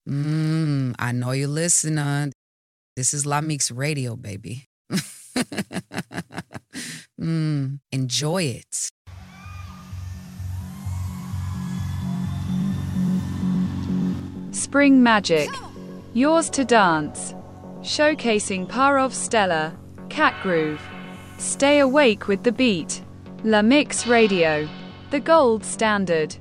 I know you're listening. This is La Mix Radio, baby. Enjoy it. Spring Magic. Yours to dance. Showcasing Parov Stella, Cat Groove. Stay awake with the beat. La Mix Radio. The gold standard.